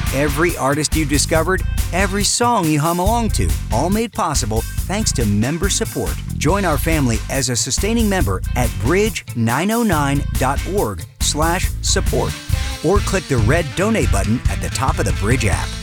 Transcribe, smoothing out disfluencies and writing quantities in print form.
Every artist you discovered, every song you hum along to, all made possible thanks to member support. Join our family as a sustaining member at bridge909.org/support or click the red donate button at the top of the Bridge app.